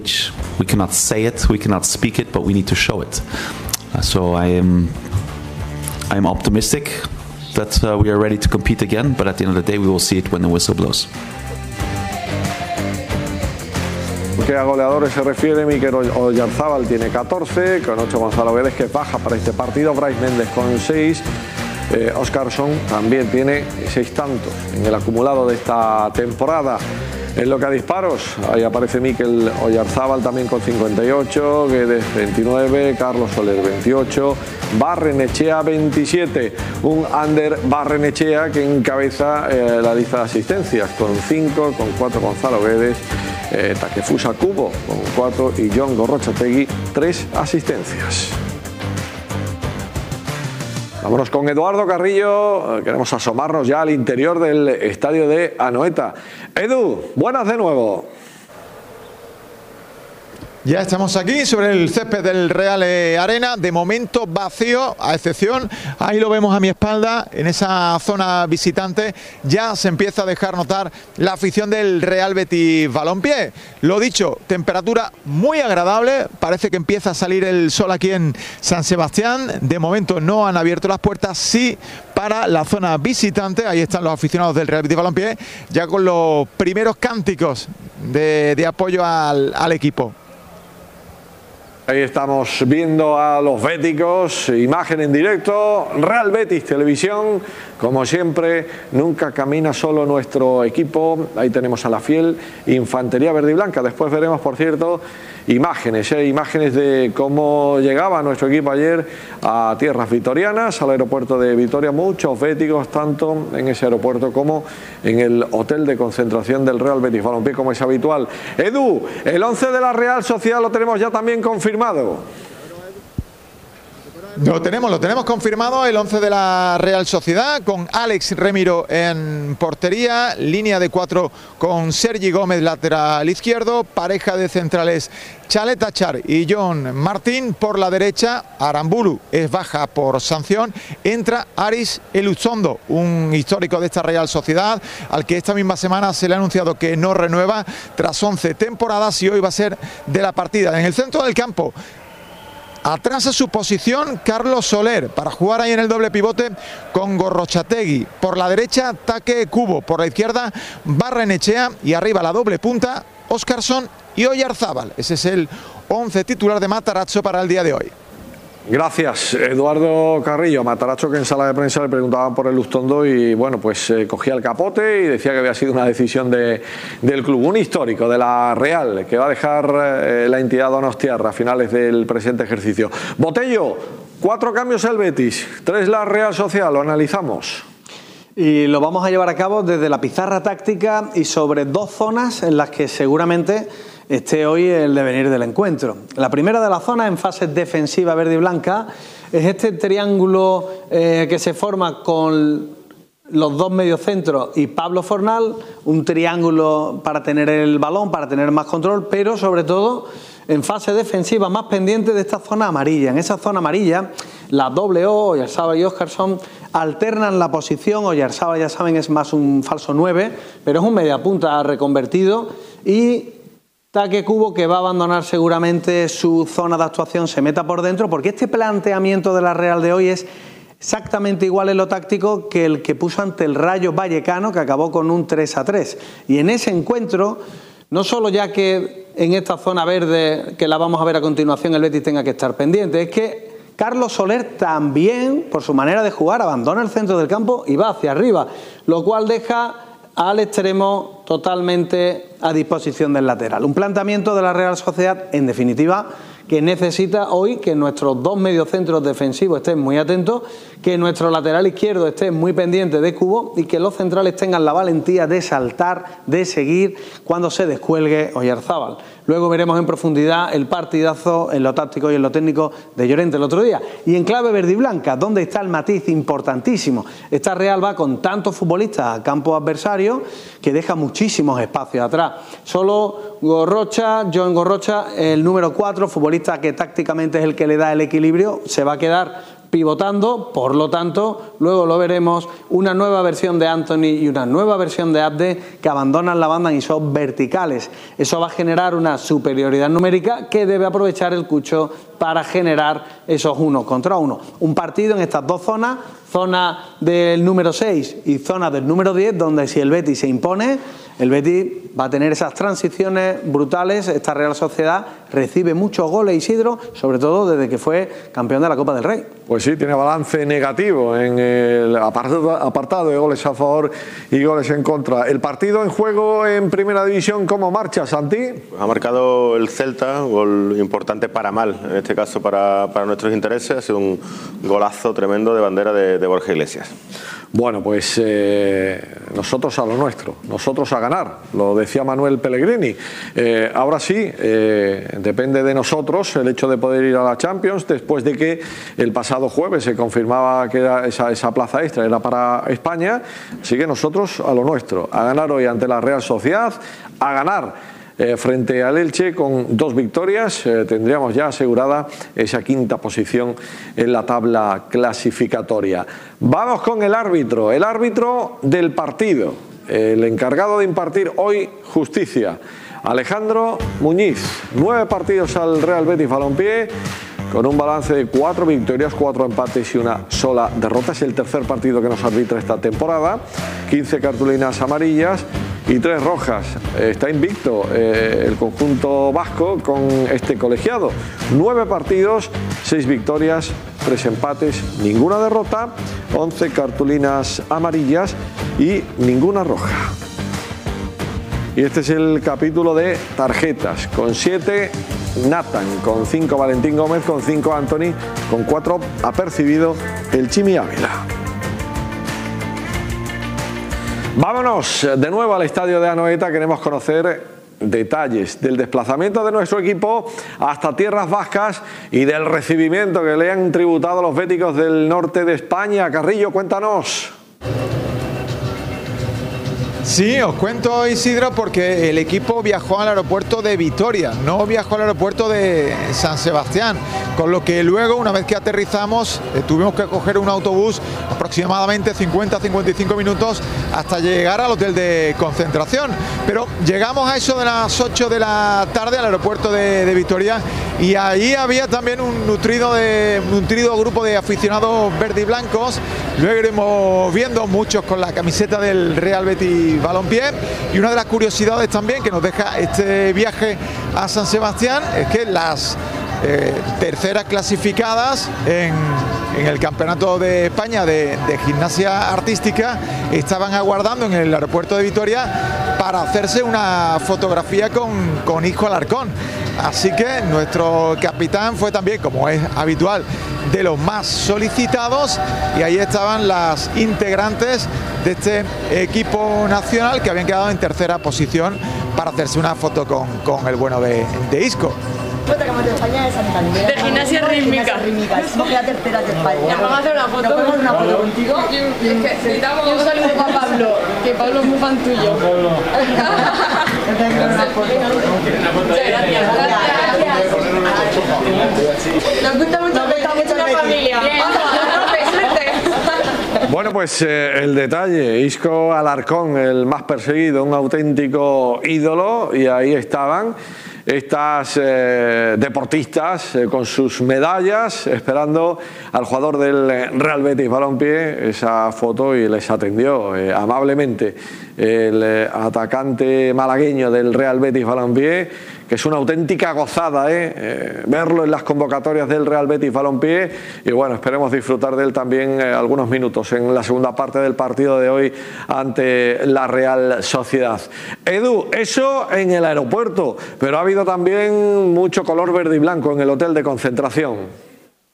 We cannot say it, we cannot speak it, but we need to show it. So I'm optimistic that we are ready to compete again, but at the end of the day we will see it when the whistle blows. Que a goleadores se refiere, Mikel Oyarzábal tiene 14, con 8 Gonzalo Guedes, que baja para este partido, Brais Méndez con 6, Óscarson también tiene 6 tantos en el acumulado de esta temporada. En lo que a disparos, ahí aparece Mikel Oyarzábal también con 58, Guedes 29, Carlos Soler 28, Barrenechea 27, un Ander Barrenechea que encabeza la lista de asistencias con 5, con 4 Gonzalo Guedes, Takefusa Kubo con 4 y Jon Gorrotxategi 3 asistencias. Vámonos con Eduardo Carrillo, queremos asomarnos ya al interior del estadio de Anoeta. Edu, buenas de nuevo. Ya estamos aquí sobre el césped del Real Arena, de momento vacío, a excepción, ahí lo vemos a mi espalda, en esa zona visitante, ya se empieza a dejar notar la afición del Real Betis Balompié. Lo dicho, temperatura muy agradable, parece que empieza a salir el sol aquí en San Sebastián, de momento no han abierto las puertas, sí para la zona visitante, ahí están los aficionados del Real Betis Balompié, ya con los primeros cánticos de apoyo al equipo. Ahí estamos viendo a los béticos, imagen en directo, Real Betis Televisión, como siempre, nunca camina solo nuestro equipo, ahí tenemos a la fiel Infantería Verde y Blanca, después veremos, por cierto, imágenes de cómo llegaba nuestro equipo ayer a tierras vitorianas, al aeropuerto de Vitoria, muchos béticos, tanto en ese aeropuerto como en el hotel de concentración del Real Betis Balompié, como es habitual. Edu, el 11 de la Real Sociedad lo tenemos ya también confirmado. Lo tenemos confirmado, el 11 de la Real Sociedad, con Alex Remiro en portería, línea de 4 con Sergi Gómez lateral izquierdo, pareja de centrales Chalet Achar y John Martín, por la derecha Aramburu es baja por sanción, entra Aris Eluzondo, un histórico de esta Real Sociedad, al que esta misma semana se le ha anunciado que no renueva tras 11 temporadas y hoy va a ser de la partida. En el centro del campo, atrás a su posición Carlos Soler, para jugar ahí en el doble pivote con Gorrotxategi. Por la derecha Take Kubo, por la izquierda Barrenechea y arriba la doble punta Óscarson y Oyarzábal. Ese es el 11 titular de Matarazzo para el día de hoy. Gracias, Eduardo Carrillo. Matarazzo, que en sala de prensa le preguntaban por el Lustondo y bueno, pues cogía el capote y decía que había sido una decisión del club, un histórico de la Real, que va a dejar la entidad donostiarra a finales del presente ejercicio. Botello, 4 cambios el Betis, 3 la Real Sociedad, lo analizamos. Y lo vamos a llevar a cabo desde la pizarra táctica y sobre 2 zonas en las que seguramente esté hoy el devenir del encuentro. La primera de las zonas en fase defensiva verde y blanca es este triángulo que se forma con los 2 mediocentros y Pablo Fornal, un triángulo para tener el balón, para tener más control, pero sobre todo en fase defensiva más pendiente de esta zona amarilla. En esa zona amarilla, la doble O, Oyarzábal y Óscarson, alternan la posición. Oyarzábal, ya saben, es más un falso 9, pero es un mediapunta reconvertido, y Take Kubo, que va a abandonar seguramente su zona de actuación, se meta por dentro, porque este planteamiento de la Real de hoy es exactamente igual en lo táctico que el que puso ante el Rayo Vallecano, que acabó con un 3-3. Y en ese encuentro, no solo ya que en esta zona verde, que la vamos a ver a continuación, el Betis tenga que estar pendiente, es que Carlos Soler también, por su manera de jugar, abandona el centro del campo y va hacia arriba, lo cual deja al extremo totalmente a disposición del lateral. Un planteamiento de la Real Sociedad, en definitiva, que necesita hoy que nuestros 2 mediocentros defensivos estén muy atentos, que nuestro lateral izquierdo esté muy pendiente de Kubo y que los centrales tengan la valentía de saltar, de seguir cuando se descuelgue Oyarzábal. Luego veremos en profundidad el partidazo en lo táctico y en lo técnico de Llorente el otro día. Y en clave verde y blanca, ¿dónde está el matiz importantísimo? Esta Real va con tantos futbolistas a campo adversario que deja muchísimos espacios atrás. Solo Jon Gorrotxa, el número 4, futbolista que tácticamente es el que le da el equilibrio, se va a quedar pivotando, por lo tanto, luego lo veremos, una nueva versión de Anthony y una nueva versión de Abde que abandonan la banda y son verticales. Eso va a generar una superioridad numérica que debe aprovechar el Cucho para generar esos 1 contra 1. Un partido en estas dos zonas, zona del número 6 y zona del número 10, donde si el Betis se impone, el Betis va a tener esas transiciones brutales. Esta Real Sociedad recibe muchos goles, Isidro, sobre todo desde que fue campeón de la Copa del Rey. Pues sí, tiene balance negativo en el apartado de goles a favor y goles en contra. El partido en juego en Primera División, ¿cómo marcha, Santi? Ha marcado el Celta, gol importante para mal, en este caso para nuestros intereses. Ha sido un golazo tremendo de bandera de Borja Iglesias. Bueno, pues nosotros a lo nuestro, nosotros a ganar, lo decía Manuel Pellegrini. Ahora sí, depende de nosotros el hecho de poder ir a la Champions, después de que el pasado jueves se confirmaba que esa plaza extra era para España. Así que nosotros a lo nuestro, a ganar hoy ante la Real Sociedad, a ganar frente al Elche con 2 victorias, tendríamos ya asegurada esa 5ª posición en la tabla clasificatoria. Vamos con el árbitro del partido, el encargado de impartir hoy justicia, Alejandro Muñiz. 9 partidos al Real Betis Balompié, con un balance de 4 victorias, 4 empates y una sola derrota. Es el tercer partido que nos arbitra esta temporada. 15 cartulinas amarillas y 3 rojas. Está invicto el conjunto vasco con este colegiado. 9 partidos, 6 victorias, 3 empates, ninguna derrota, 11 cartulinas amarillas y ninguna roja. Y este es el capítulo de tarjetas. Con 7 Nathan, con 5 Valentín Gómez, con 5 Anthony, con 4 ha percibido el Chimi Ávila. Vámonos de nuevo al estadio de Anoeta. Queremos conocer detalles del desplazamiento de nuestro equipo hasta tierras vascas y del recibimiento que le han tributado los béticos del norte de España. Carrillo, cuéntanos. Sí, os cuento, Isidro, porque el equipo viajó al aeropuerto de Vitoria, no viajó al aeropuerto de San Sebastián, con lo que luego, una vez que aterrizamos, tuvimos que coger un autobús aproximadamente 50-55 minutos hasta llegar al hotel de concentración. Pero llegamos a eso de las 8 de la tarde al aeropuerto de Vitoria, y ahí había también un nutrido grupo de aficionados verde y blancos. Luego iremos viendo muchos con la camiseta del Real Betis Balompié, y una de las curiosidades también que nos deja este viaje a San Sebastián es que las terceras clasificadas en el Campeonato de España de gimnasia artística estaban aguardando en el aeropuerto de Vitoria para hacerse una fotografía con Isco Alarcón. Así que nuestro capitán fue también, como es habitual, de los más solicitados, y ahí estaban las integrantes de este equipo nacional que habían quedado en tercera posición para hacerse una foto con el bueno de Isco. De España de Santander. De gimnasia rítmica. Somos la tercera de España. Vamos a hacer una foto. ¿No podemos hacer una foto contigo? Es que necesitamos un saludo para Pablo, que Pablo es muy fan tuyo. Muchas gracias. Nos gusta mucho la familia. Bueno, pues el detalle, Isco Alarcón, el más perseguido, un auténtico ídolo, y ahí estaban estas deportistas con sus medallas esperando al jugador del Real Betis Balompié esa foto, y les atendió amablemente el atacante malagueño del Real Betis Balompié, que es una auténtica gozada verlo en las convocatorias del Real Betis Balompié, y bueno, esperemos disfrutar de él también algunos minutos en la segunda parte del partido de hoy ante la Real Sociedad. Edu, eso en el aeropuerto, pero ha habido también mucho color verde y blanco en el hotel de concentración.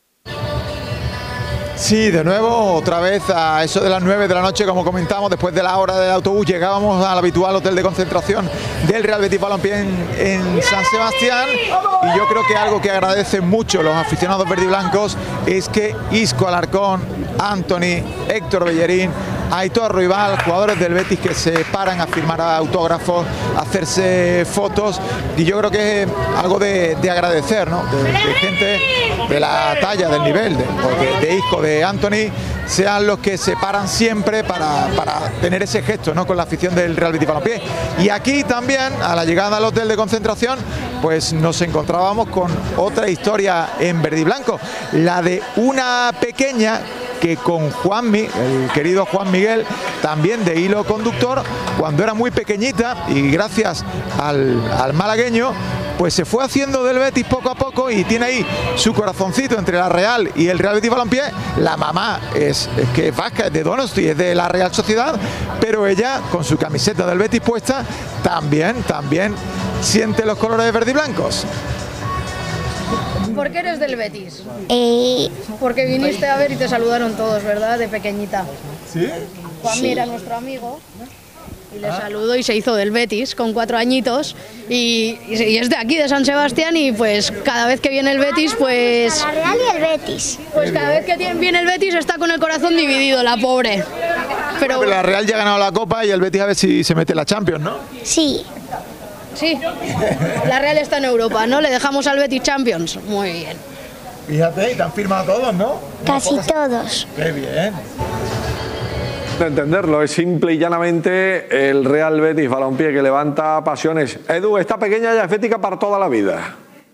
Sí, de nuevo, otra vez a eso de las 9 de la noche, como comentamos, después de la hora del autobús, llegábamos al habitual hotel de concentración del Real Betis Balompié en San Sebastián, y yo creo que algo que agradecen mucho los aficionados verdiblancos es que Isco Alarcón, Anthony, Héctor Bellerín Aitor Ruibal, jugadores del Betis que se paran a firmar autógrafos, a hacerse fotos, y yo creo que es algo de agradecer, ¿no? De gente de la talla, del nivel, de Isco, de Anthony, sean los que se paran siempre para tener ese gesto, ¿no?, con la afición del Real Betis Balompié. Y aquí también, a la llegada al hotel de concentración, pues nos encontrábamos con otra historia en verde y blanco, la de una pequeña que con Juanmi, el querido Juan Miguel, también de hilo conductor, cuando era muy pequeñita, y gracias al malagueño, pues se fue haciendo del Betis poco a poco y tiene ahí su corazoncito entre la Real y el Real Betis Balompié. La mamá es que es vasca, es de Donosti, es de la Real Sociedad, pero ella, con su camiseta del Betis puesta, también siente los colores verde y blancos. ¿Por qué eres del Betis? Porque viniste a ver y te saludaron todos, ¿verdad? De pequeñita. ¿Sí? Juanmi era nuestro amigo y le saludó y se hizo del Betis con 4 añitos y es de aquí, de San Sebastián, y pues cada vez que viene el Betis, pues... La Real y el Betis. Pues cada vez que viene el Betis está con el corazón dividido, la pobre. Pero la Real ya ha ganado la Copa y el Betis a ver si se mete la Champions, ¿no? Sí. Sí, la Real está en Europa, ¿no? Le dejamos al Betis Champions. Muy bien. Fíjate, y te han firmado todos, ¿no? Casi todos. Qué bien. De entenderlo, es simple y llanamente el Real Betis Balompié que levanta pasiones. Edu, esta pequeña ya es bética para toda la vida.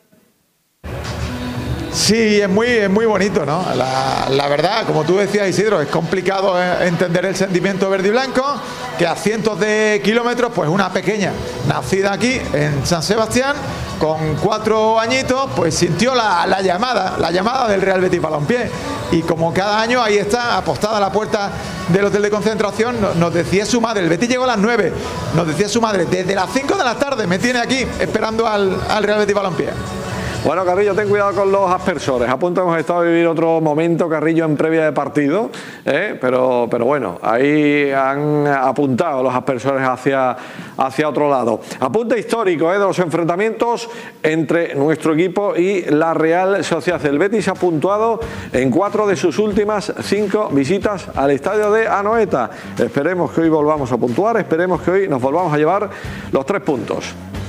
Sí, es muy bonito, ¿no? La verdad, como tú decías, Isidro, es complicado entender el sentimiento verde y blanco, que a cientos de kilómetros, pues una pequeña nacida aquí en San Sebastián, con 4 añitos, pues sintió la llamada del Real Betis Balompié. Y como cada año, ahí está, apostada a la puerta del hotel de concentración, nos decía su madre, el Betis llegó a las 9, nos decía su madre, desde las 5 de la tarde me tiene aquí esperando al Real Betis Balompié. Bueno, Carrillo, ten cuidado con los aspersores. A punto hemos estado a vivir otro momento, Carrillo, en previa de partido, pero bueno, ahí han apuntado los aspersores hacia otro lado. Apunte histórico de los enfrentamientos entre nuestro equipo y la Real Sociedad. El Betis ha puntuado en 4 de sus últimas 5 visitas al estadio de Anoeta. Esperemos que hoy volvamos a puntuar, esperemos que hoy nos volvamos a llevar los 3 puntos.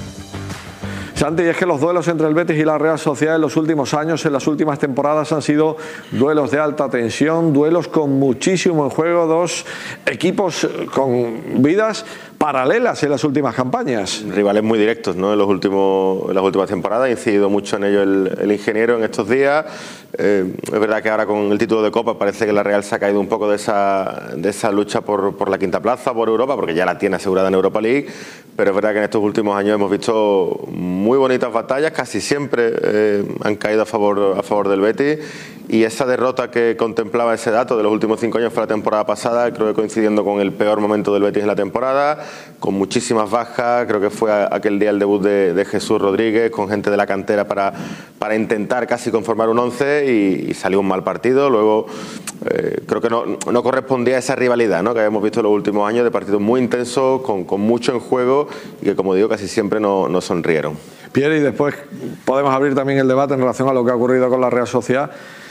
Santi, es que los duelos entre el Betis y la Real Sociedad en los últimos años, en las últimas temporadas, han sido duelos de alta tensión, duelos con muchísimo en juego, 2 equipos con vidas paralelas en las últimas campañas. Rivales muy directos, ¿no? En las últimas temporadas, ha incidido mucho en ello el ingeniero en estos días. Es verdad que ahora con el título de Copa parece que la Real se ha caído un poco de esa lucha por la quinta plaza, por Europa, porque ya la tiene asegurada en Europa League, pero es verdad que en estos últimos años hemos visto muy bonitas batallas, casi siempre han caído a favor del Betis, y esa derrota que contemplaba ese dato de los últimos 5 años fue la temporada pasada, creo que coincidiendo con el peor momento del Betis en la temporada, con muchísimas bajas. Creo que fue aquel día el debut de Jesús Rodríguez con gente de la cantera para intentar casi conformar un 11 y salió un mal partido. Luego creo que no correspondía a esa rivalidad, ¿no?, que habíamos visto en los últimos años, de partidos muy intensos, con mucho en juego y que, como digo, casi siempre no sonrieron. Pierre, y después podemos abrir también el debate en relación a lo que ha ocurrido con la Real Sociedad,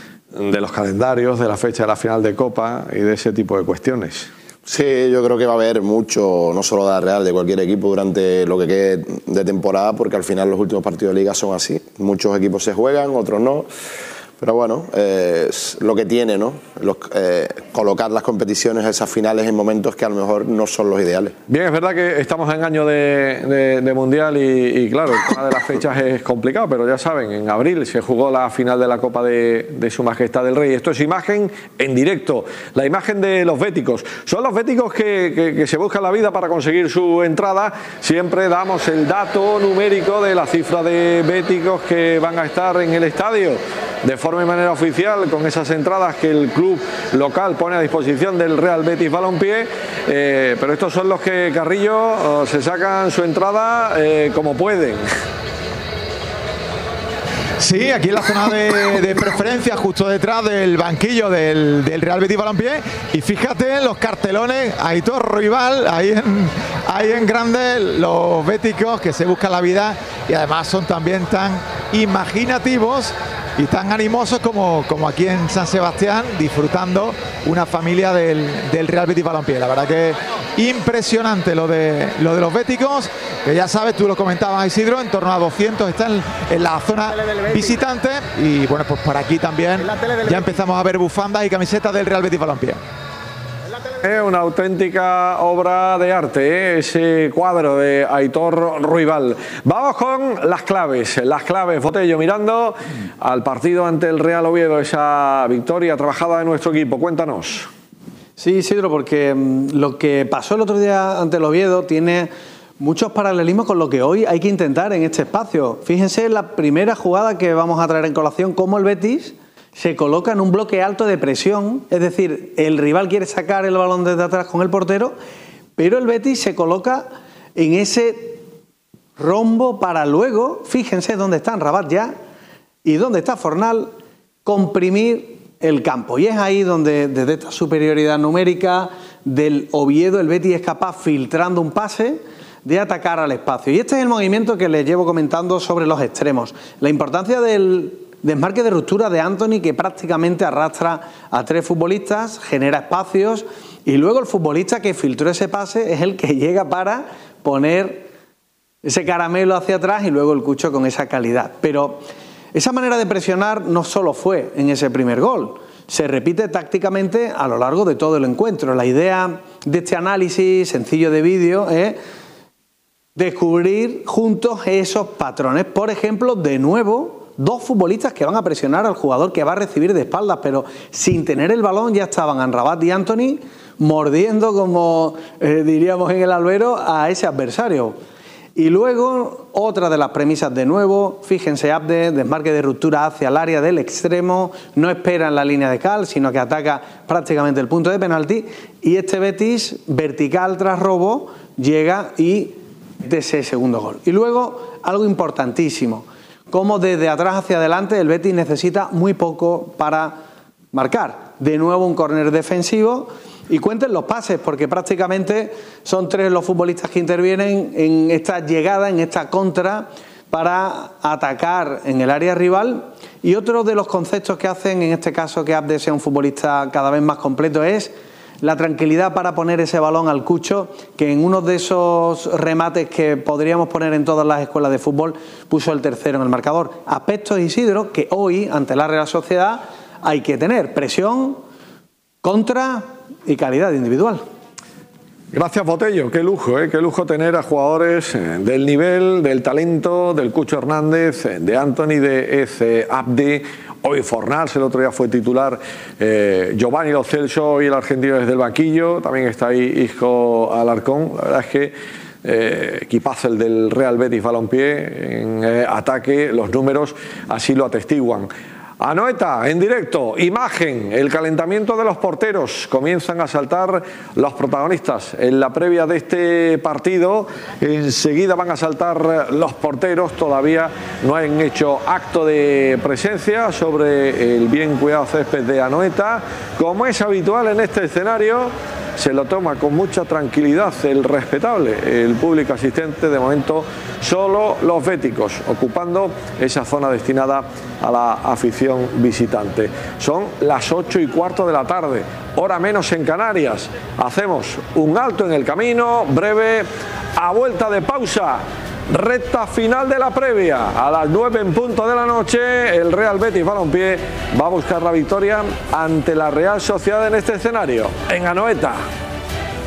de los calendarios, de la fecha de la final de Copa y de ese tipo de cuestiones. Sí, yo creo que va a haber mucho, no solo de la Real, de cualquier equipo durante lo que quede de temporada, porque al final los últimos partidos de Liga son así. Muchos equipos se juegan, otros no. Pero bueno, es lo que tiene, ¿no? Colocar las competiciones, esas finales, en momentos que a lo mejor no son los ideales. Bien, es verdad que estamos en año de Mundial y claro, el tema de las fechas es complicado, pero ya saben, en abril se jugó la final de la Copa de Su Majestad el Rey. Esto es imagen en directo, la imagen de los béticos. Son los béticos que se buscan la vida para conseguir su entrada. Siempre damos el dato numérico de la cifra de béticos que van a estar en el estadio de forma y manera oficial, con esas entradas que el club local pone a disposición del Real Betis Balompié, pero estos son los que, Carrillo, se sacan su entrada como pueden. Sí, aquí en la zona de preferencia, justo detrás del banquillo del Real Betis Balompié, y fíjate en los cartelones, Aitor Ruibal, ahí en grande, los béticos que se buscan la vida y además son también tan imaginativos y tan animosos como aquí en San Sebastián, disfrutando una familia del Real Betis Balompié. La verdad que impresionante lo de los béticos, que ya sabes, tú lo comentabas, Isidro, en torno a 200 están en la zona visitante, y bueno, pues por aquí también ya empezamos a ver bufandas y camisetas del Real Betis Balompié. Es una auténtica obra de arte, ese cuadro de Aitor Ruibal. Vamos con las claves, Botello, mirando al partido ante el Real Oviedo, esa victoria trabajada de nuestro equipo. Cuéntanos. Sí, Isidro, porque lo que pasó el otro día ante el Oviedo tiene muchos paralelismos con lo que hoy hay que intentar en este espacio. Fíjense en la primera jugada que vamos a traer en colación, cómo el Betis se coloca en un bloque alto de presión, es decir, el rival quiere sacar el balón desde atrás con el portero, pero el Betis se coloca en ese rombo para luego, fíjense dónde están Rabat ya y dónde está Fornal, comprimir el campo. Y es ahí donde, desde esta superioridad numérica del Oviedo, el Betis es capaz, filtrando un pase, de atacar al espacio. Y este es el movimiento que les llevo comentando sobre los extremos. La importancia del desmarque de ruptura de Antony, que prácticamente arrastra a 3 futbolistas, genera espacios, y luego el futbolista que filtró ese pase es el que llega para poner ese caramelo hacia atrás y luego el Cucho con esa calidad. Pero esa manera de presionar no solo fue en ese primer gol, se repite tácticamente a lo largo de todo el encuentro. La idea de este análisis sencillo de vídeo es descubrir juntos esos patrones. Por ejemplo, de nuevo, 2 futbolistas que van a presionar al jugador que va a recibir de espaldas, pero sin tener el balón ya estaban Amrabat y Antony mordiendo, como diríamos en el albero, a ese adversario. Y luego, otra de las premisas de nuevo, fíjense, Abde, desmarque de ruptura hacia el área del extremo, no espera en la línea de cal, sino que ataca prácticamente el punto de penalti, y este Betis, vertical tras robo, llega y de ese segundo gol. Y luego, algo importantísimo, como desde atrás hacia adelante el Betis necesita muy poco para marcar. De nuevo un córner defensivo, y cuenten los pases, porque prácticamente son 3 los futbolistas que intervienen en esta llegada, en esta contra, para atacar en el área rival. Y otro de los conceptos que hacen, en este caso, que Abde sea un futbolista cada vez más completo, es la tranquilidad para poner ese balón al Cucho, que en uno de esos remates que podríamos poner en todas las escuelas de fútbol, puso el tercero en el marcador. Aspectos, Isidro, que hoy, ante la Real Sociedad, hay que tener: presión, contra y calidad individual. Gracias, Botello. Qué lujo tener a jugadores del nivel, del talento del Cucho Hernández, de Antony, de Abde. Hoy Fornals, el otro día fue titular, Giovanni Lo Celso, hoy el argentino desde el banquillo, también está ahí Isco Alarcón. La verdad es que equipazo el del Real Betis Balompié en ataque, los números así lo atestiguan. Anoeta, en directo, imagen, el calentamiento de los porteros. Comienzan a saltar los protagonistas en la previa de este partido. Enseguida van a saltar los porteros. Todavía no han hecho acto de presencia sobre el bien cuidado césped de Anoeta. Como es habitual en este escenario, se lo toma con mucha tranquilidad el respetable, el público asistente. De momento solo los béticos ocupando esa zona destinada a la afición visitante. Son las 8:15 de la tarde, hora menos en Canarias. Hacemos un alto en el camino breve, a vuelta de pausa, recta final de la previa. A las 9 en punto de la noche, el Real Betis Balompié va a buscar la victoria ante la Real Sociedad en este escenario, en Anoeta.